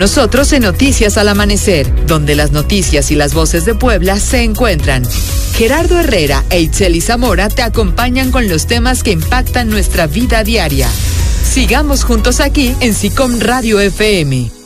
Nosotros en Noticias al Amanecer, donde las noticias y las voces de Puebla se encuentran. Gerardo Herrera e Itzeli Zamora te acompañan con los temas que impactan nuestra vida diaria. Sigamos juntos aquí en SICOM Radio FM.